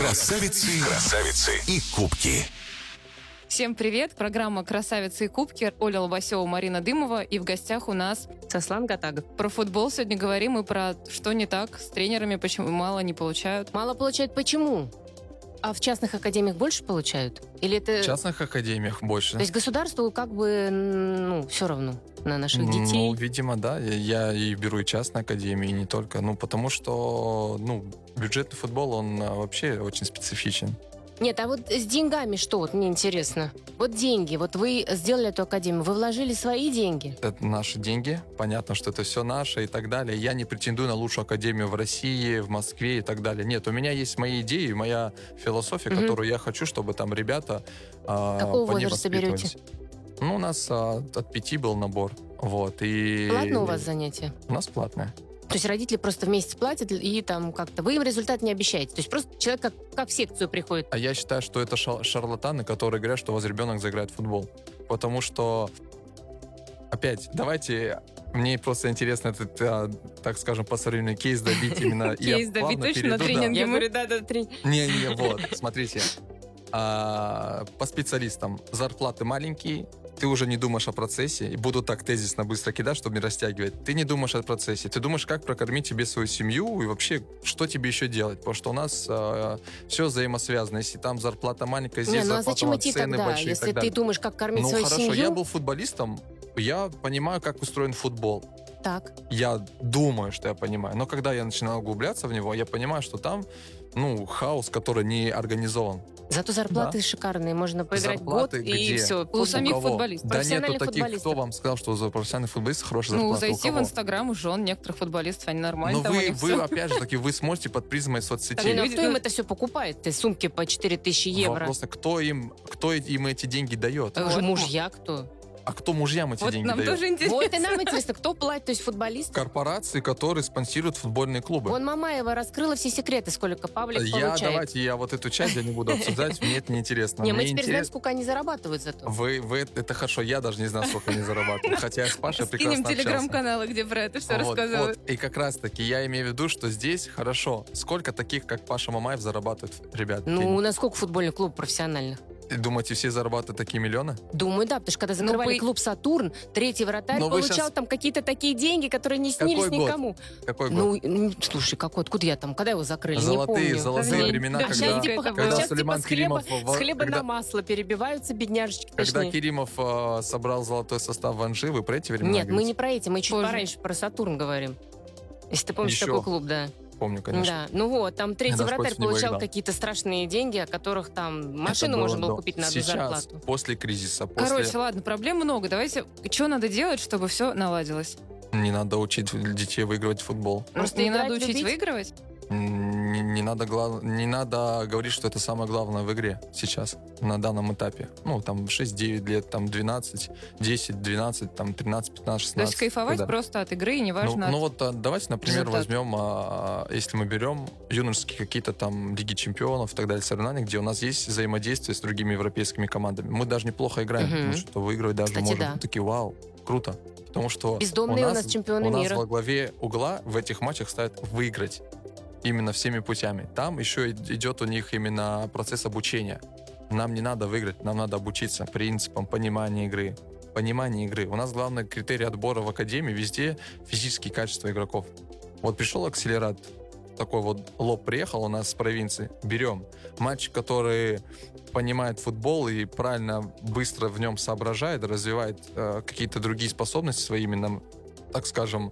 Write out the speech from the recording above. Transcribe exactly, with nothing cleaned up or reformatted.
Красавицы, красавицы и кубки. Всем привет! Программа «Красавицы и кубки». Оля Лобасева, Марина Дымова. И в гостях у нас Сослан Гатагов. Про футбол сегодня говорим и про что не так с тренерами, почему мало не получают. Мало получают почему? А в частных академиях больше получают? Или это... В частных академиях больше. То есть государству как бы, ну, все равно на наших детей? Ну, видимо, да. Я, я и беру и частные академии, и не только. Ну, потому что, ну, бюджетный футбол, он вообще очень специфичен. Нет, а вот с деньгами что? Вот мне интересно. Вот деньги. Вот вы сделали эту академию, вы вложили свои деньги? Это наши деньги. Понятно, что это все наше и так далее. Я не претендую на лучшую академию в России, в Москве и так далее. Нет, у меня есть мои идеи, моя философия, угу. которую я хочу, чтобы там ребята а, Какого возраста берете? Ну, у нас а, от пяти был набор. Вот, и... Платно у вас занятия? У нас платное. То есть родители просто в месяц платят, и там как-то вы им результат не обещаете. То есть просто человек как, как в секцию приходит. А я считаю, что это шарлатаны, которые говорят, что у вас ребенок заиграет в футбол. Потому что, опять, давайте... Мне просто интересно этот, а, так скажем, по сравнению кейс добить именно... Кейс добить точно на тренинге? Я говорю, да, да, тренинг. Не-не, вот, смотрите. По специалистам зарплаты маленькие, ты уже не думаешь о процессе, и буду так тезисно быстро кидать, чтобы не растягивать. Ты не думаешь о процессе, ты думаешь, как прокормить тебе свою семью и вообще, что тебе еще делать, потому что у нас э, все взаимосвязано. Если там зарплата маленькая, здесь не, ну, зарплата, а зачем идти цены тогда, большие если и так далее. Ты думаешь, как кормить ну, свою хорошо, семью? Я был футболистом, я понимаю, как устроен футбол. Так. Я думаю, что я понимаю. Но когда я начинал углубляться в него, я понимаю, что там, ну, хаос, который не организован. Зато зарплаты да. шикарные, можно поиграть зарплаты год, где? и все. У, у самих футболистов. Да нету таких, кто вам сказал, что за профессиональных футболистов хорошая зарплата. Ну, зайти в Инстаграм у жен некоторых футболистов, они нормально Но там вы, вы все. опять же таки, вы смотрите под призмой соцсетей. Так, ну, кто им это все покупает? Ты сумки по четыре тысячи евро. Вопрос, кто им, кто им эти деньги дает? А уже мужья кто? А кто мужьям эти вот деньги нам дает? Тоже интересно. Вот и нам интересно, кто платит, то есть футболисты? Корпорации, которые спонсируют футбольные клубы. Вон Мамаева раскрыла все секреты, сколько Павлик я, получает. Давайте я вот эту часть я не буду обсуждать, мне это неинтересно. Не, мне мы теперь интерес... знаем, сколько они зарабатывают зато. Вы, вы, это хорошо, я даже не знаю, сколько они зарабатывают, хотя я с Пашей прекрасно Скинем телеграм-каналы, где про это все вот, рассказывают. Вот. И как раз-таки я имею в виду, что здесь хорошо. Сколько таких, как Паша Мамаев, зарабатывают, ребят? Ну, у нас сколько футбольных клубов профессиональных? Думаете, все зарабатывают такие миллионы? Думаю, да, потому что когда закрывали ну, клуб «Сатурн», третий вратарь Но получал сейчас... там какие-то такие деньги, которые не снились какой никому. Год? Какой год? Ну, слушай, какой, откуда я там, когда его закрыли, золотые, не помню. Золотые да, времена, да, когда, сейчас, типа, когда сейчас, Сулейман типа, с хлеба, Керимов... с хлеба когда, на масло перебиваются бедняжечки. Когда точнее. Керимов э, собрал золотой состав в Анжи, вы про эти времена Нет, говорите? мы не про эти, мы чуть Позже. пораньше про «Сатурн» говорим. Если ты помнишь Еще. такой клуб, да. Помню, конечно. Да, ну вот, там третий Я вратарь получал играл. какие-то страшные деньги, о которых там машину было, можно было да. купить на одну Сейчас, зарплату. после кризиса, после... Короче, ладно, проблем много. Давайте, что надо делать, чтобы все наладилось? Не надо учить детей выигрывать в футбол. Просто Просто не играть, надо учить любить? выигрывать? Не, не, надо глав... не надо говорить, что это самое главное в игре сейчас, на данном этапе. Ну, там шесть-девять лет, там двенадцать, десять, двенадцать, там тринадцать, пятнадцать, шестнадцать. То есть кайфовать когда... просто от игры, и неважно. Ну, ну вот а, давайте, например, результат. возьмем, а, если мы берем юношеские какие-то там лиги чемпионов и так далее, соревнования, где у нас есть взаимодействие с другими европейскими командами. Мы даже неплохо играем, Мгм. потому что выигрывать даже Кстати, можем. да. Такие, вау, круто. Потому что Бездомные у у нас, нас чемпионы у нас мира. во главе угла в этих матчах стоят выиграть. Именно всеми путями. Там еще идет у них именно процесс обучения. Нам не надо выиграть, нам надо обучиться принципам понимания игры. Понимание игры. У нас главный критерий отбора в академии везде физические качества игроков. Вот пришел акселерат, такой вот лоб приехал у нас с провинции. Берем матч, который понимает футбол и правильно, быстро в нем соображает, развивает э, какие-то другие способности свои именно, так скажем,